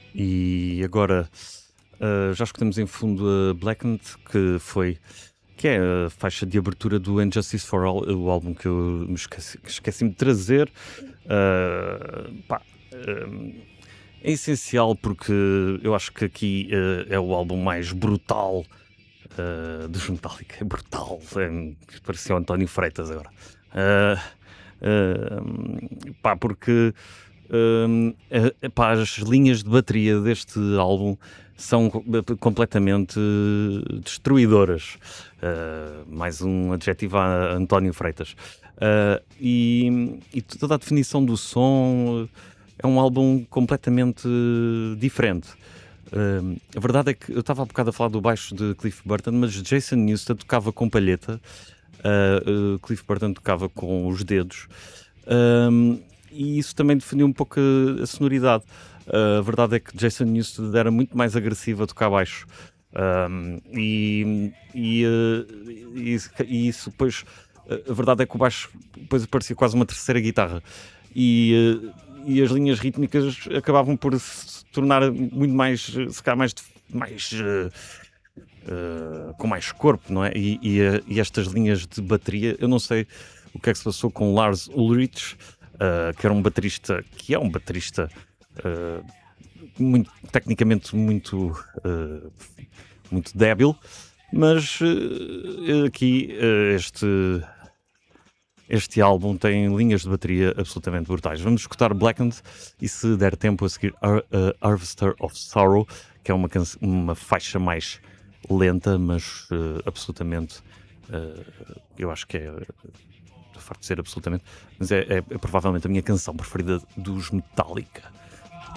E agora já escutamos em fundo a Blackened, que é a faixa de abertura do Injustice for All, o álbum que eu esqueci-me de trazer. Pá, é essencial porque eu acho que aqui é o álbum mais brutal dos Metallica. É brutal, parecia o António Freitas agora. Pá, porque pá, as linhas de bateria deste álbum são completamente destruidoras. Mais um adjetivo a António Freitas. E toda a definição do som é um álbum completamente diferente. A verdade é que eu estava há bocado a falar do baixo de Cliff Burton, mas Jason Newsted tocava com palheta, Cliff Burton tocava com os dedos, e isso também definiu um pouco a sonoridade. A verdade é que Jason Newsted era muito mais agressivo a tocar baixo. E isso depois, a verdade é que o baixo depois parecia quase uma terceira guitarra. E as linhas rítmicas acabavam por se tornar muito mais, se calhar com mais corpo, não é? E estas linhas de bateria, eu não sei o que é que se passou com Lars Ulrich, que era um baterista, tecnicamente muito débil, mas aqui este álbum tem linhas de bateria absolutamente brutais. Vamos escutar Blackened e, se der tempo, a seguir Harvester of Sorrow, que é uma faixa mais lenta, mas absolutamente, eu acho que é, de facto de ser absolutamente, mas é provavelmente a minha canção preferida dos Metallica.